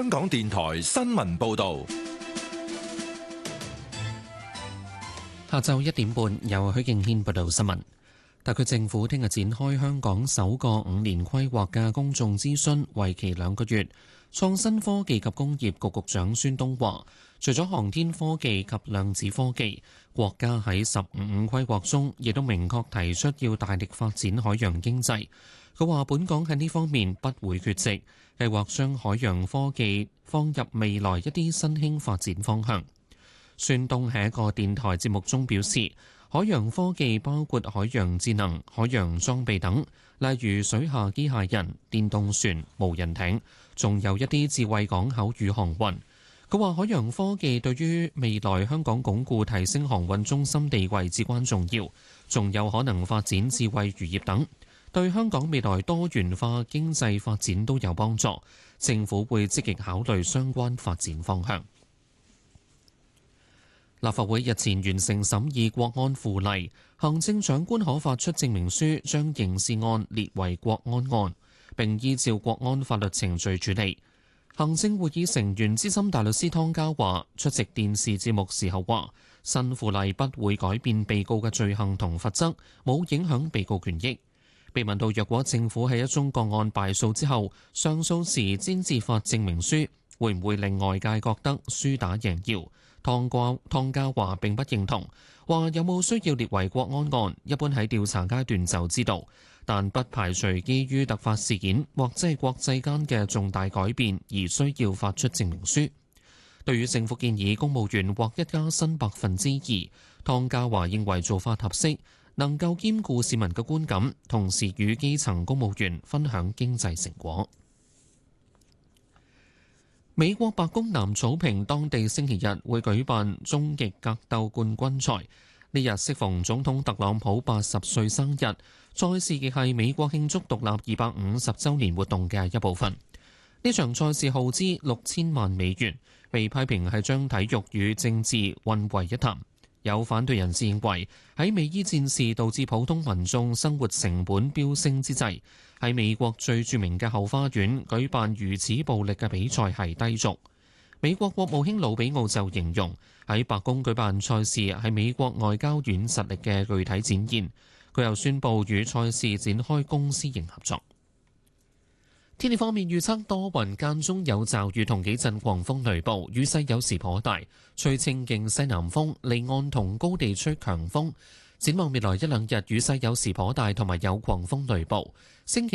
香港電台新聞報道。 下晝1點半，由許敬軒報道新聞。特區政府聽日展開香港首個5年規劃嘅公眾諮詢，為期2個月。創新科技及工業局局長孫東話，除咗航天科技及量子科技，國家喺15規劃中亦都明確提出要大力發展海洋經濟。佢話本港喺呢方面不會缺席，計劃將海洋科技放入未來一啲新興發展方向。孫東喺一個電台節目中表示，海洋科技包括海洋智能、海洋裝備等，例如水下機械人、電動船、無人艇，仲有一啲智慧港口與航運。佢話海洋科技對於未來香港鞏固提升航運中心地位至關重要，仲有可能發展智慧漁業等，對香港未來多元化經濟發展都有幫助。政府會積極考慮相關發展方向。立法會日前完成審議國安附例，行政長官可發出證明書，將刑事案列為國安案，並依照國安法律程序處理。行政會議成員資深大律師湯家驊出席電視節目時候話，新附例不會改變被告嘅罪行同罰則，冇影響被告權益。被問到若果政府喺一宗個案敗訴之後，上訴時先至發證明書，會唔會令外界覺得輸打贏要？湯家驊並不認同，話有冇需要列為國安案，一般喺調查階段就知道，但不排除基於突發事件或者係國際間嘅重大改變而需要發出證明書。對於政府建議公務員獲一加薪2%，湯家驊認為做法合適，能夠兼顧市民嘅觀感，同時與基層公務員分享經濟成果。美國白宮南草坪當地星期日會舉辦終極格鬥冠軍賽，呢日適逢總統特朗普80歲生日，賽事亦係美國慶祝獨立250週年活動嘅一部分。呢場賽事耗資6000萬美元，被批評係將體育與政治混為一談。有反對人士認為，喺美伊戰事導致普通民眾生活成本飆升之際，喺美國最著名嘅後花園舉辦如此暴力嘅比賽係低俗。美國國務卿魯比奧就形容，喺白宮舉辦賽事係美國外交軟實力嘅具體展現。佢又宣布與賽事展開公私營合作。天氣方面預測多雲間中有驟雨同幾陣狂風雷暴，雨勢有時頗大，吹清勁西南風，離岸同高地吹強風。展望未來1-2日雨勢有時頗大，同埋有狂風雷暴。星期